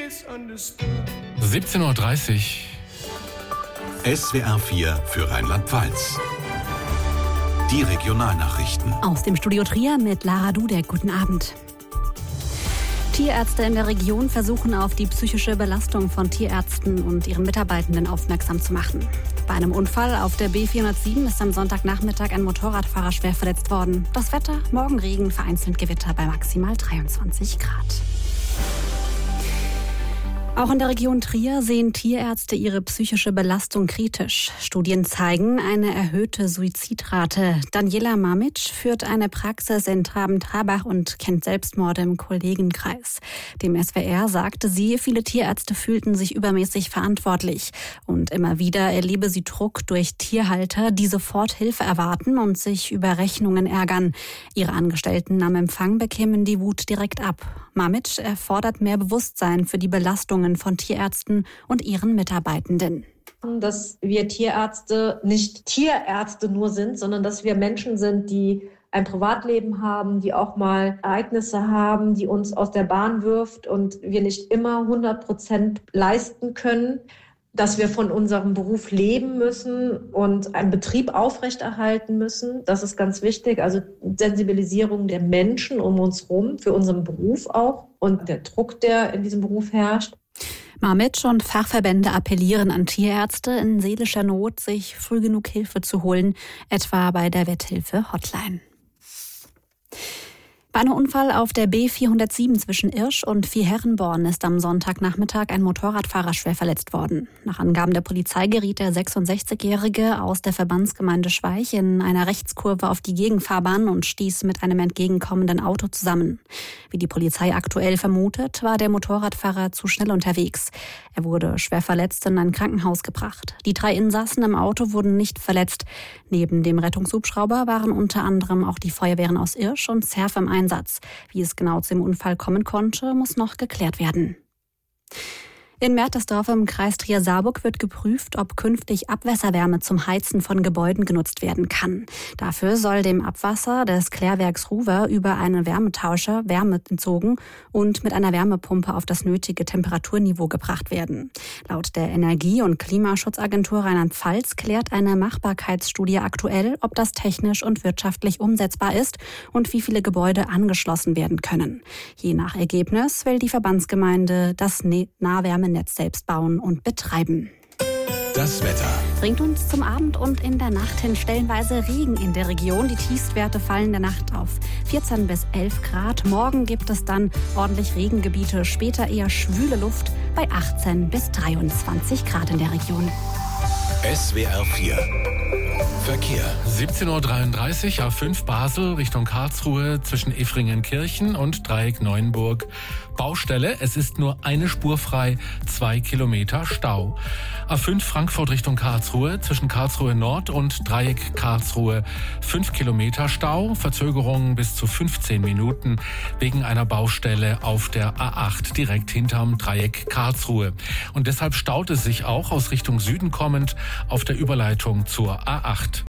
17:30 Uhr. SWR 4 für Rheinland-Pfalz. Die Regionalnachrichten. Aus dem Studio Trier mit Lara Dudek. Guten Abend. Tierärzte in der Region versuchen auf die psychische Belastung von Tierärzten und ihren Mitarbeitenden aufmerksam zu machen. Bei einem Unfall auf der B407 ist am Sonntagnachmittag ein Motorradfahrer schwer verletzt worden. Das Wetter, morgen Regen, vereinzelt Gewitter bei maximal 23 Grad. Auch in der Region Trier sehen Tierärzte ihre psychische Belastung kritisch. Studien zeigen eine erhöhte Suizidrate. Daniela Mamic führt eine Praxis in Traben-Trabach und kennt Selbstmorde im Kollegenkreis. Dem SWR sagte sie, viele Tierärzte fühlten sich übermäßig verantwortlich. Und immer wieder erlebe sie Druck durch Tierhalter, die sofort Hilfe erwarten und sich über Rechnungen ärgern. Ihre Angestellten am Empfang bekämen die Wut direkt ab. Mamic erfordert mehr Bewusstsein für die Belastungen von Tierärzten und ihren Mitarbeitenden. Dass wir Tierärzte nicht Tierärzte nur sind, sondern dass wir Menschen sind, die ein Privatleben haben, die auch mal Ereignisse haben, die uns aus der Bahn wirft und wir nicht immer 100% leisten können. Dass wir von unserem Beruf leben müssen und einen Betrieb aufrechterhalten müssen. Das ist ganz wichtig. Also Sensibilisierung der Menschen um uns herum, für unseren Beruf auch und der Druck, der in diesem Beruf herrscht. Mamic und Fachverbände appellieren an Tierärzte in seelischer Not, sich früh genug Hilfe zu holen, etwa bei der Wetthilfe-Hotline. Bei einem Unfall auf der B407 zwischen Irsch und Vierherrenborn ist am Sonntagnachmittag ein Motorradfahrer schwer verletzt worden. Nach Angaben der Polizei geriet der 66-Jährige aus der Verbandsgemeinde Schweich in einer Rechtskurve auf die Gegenfahrbahn und stieß mit einem entgegenkommenden Auto zusammen. Wie die Polizei aktuell vermutet, war der Motorradfahrer zu schnell unterwegs. Er wurde schwer verletzt in ein Krankenhaus gebracht. Die 3 Insassen im Auto wurden nicht verletzt. Neben dem Rettungshubschrauber waren unter anderem auch die Feuerwehren aus Irsch und Zerf im Einsatz. Wie es genau zu dem Unfall kommen konnte, muss noch geklärt werden. In Mertersdorf im Kreis Trier-Saarburg wird geprüft, ob künftig Abwasserwärme zum Heizen von Gebäuden genutzt werden kann. Dafür soll dem Abwasser des Klärwerks Ruwer über einen Wärmetauscher Wärme entzogen und mit einer Wärmepumpe auf das nötige Temperaturniveau gebracht werden. Laut der Energie- und Klimaschutzagentur Rheinland-Pfalz klärt eine Machbarkeitsstudie aktuell, ob das technisch und wirtschaftlich umsetzbar ist und wie viele Gebäude angeschlossen werden können. Je nach Ergebnis will die Verbandsgemeinde das Nahwärmenetz selbst bauen und betreiben. Das Wetter Bringt uns zum Abend und in der Nacht hin stellenweise Regen in der Region. Die Tiefstwerte fallen in der Nacht auf 14 bis 11 Grad. Morgen gibt es dann ordentlich Regengebiete, später eher schwüle Luft bei 18 bis 23 Grad in der Region. SWR 4 Verkehr. 17:33 Uhr, A5 Basel Richtung Karlsruhe zwischen Effringenkirchen und Dreieck Neuenburg. Baustelle, es ist nur eine Spur frei, 2 Kilometer Stau. A5 Frankfurt Richtung Karlsruhe zwischen Karlsruhe Nord und Dreieck Karlsruhe. 5 Kilometer Stau, Verzögerungen bis zu 15 Minuten wegen einer Baustelle auf der A8 direkt hinterm Dreieck Karlsruhe. Und deshalb staut es sich auch aus Richtung Süden kommend auf der Überleitung zur A8.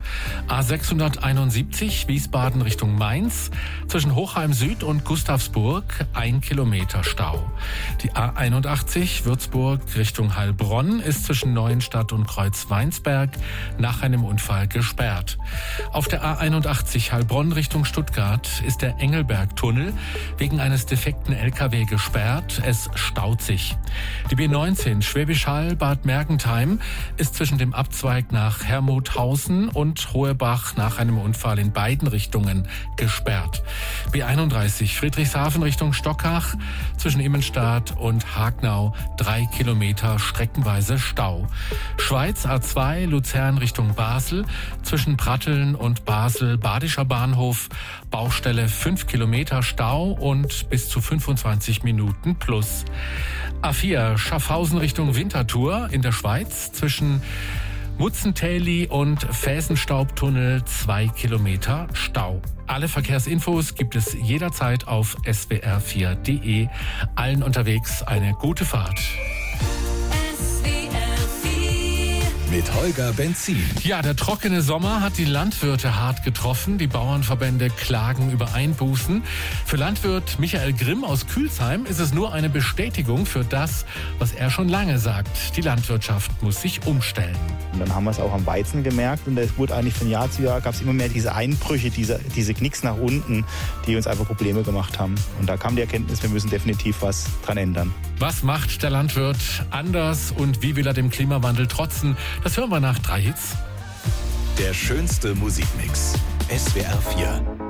A671 Wiesbaden Richtung Mainz zwischen Hochheim Süd und Gustavsburg 1 Kilometer Stau. Die A81 Würzburg Richtung Heilbronn ist zwischen Neuenstadt und Kreuzweinsberg nach einem Unfall gesperrt. Auf der A81 Heilbronn Richtung Stuttgart ist der Engelbergtunnel wegen eines defekten LKW gesperrt. Es staut sich. Die B19 Schwäbisch Hall Bad Mergentheim ist zwischen dem Abzweig nach Hermuthausen und Hohebach nach einem Unfall in beiden Richtungen gesperrt. B31 Friedrichshafen Richtung Stockach zwischen Immenstadt und Hagnau 3 Kilometer streckenweise Stau. Schweiz A2 Luzern Richtung Basel zwischen Pratteln und Basel Badischer Bahnhof Baustelle 5 Kilometer Stau und bis zu 25 Minuten plus. A4 Schaffhausen Richtung Winterthur in der Schweiz zwischen Mutzentäli und Felsenstaubtunnel 2 Kilometer Stau. Alle Verkehrsinfos gibt es jederzeit auf swr4.de. Allen unterwegs eine gute Fahrt. SWR 4 mit Holger Benzin. Ja, der trockene Sommer hat die Landwirte hart getroffen. Die Bauernverbände klagen über Einbußen. Für Landwirt Michael Grimm aus Kühlsheim ist es nur eine Bestätigung für das, was er schon lange sagt. Die Landwirtschaft muss sich umstellen. Und dann haben wir es auch am Weizen gemerkt und es wurde eigentlich von Jahr zu Jahr, gab es immer mehr diese Einbrüche, diese Knicks nach unten, die uns einfach Probleme gemacht haben. Und da kam die Erkenntnis, wir müssen definitiv was dran ändern. Was macht der Landwirt anders und wie will er dem Klimawandel trotzen? Das hören wir nach 3 Hits. Der schönste Musikmix. SWR 4.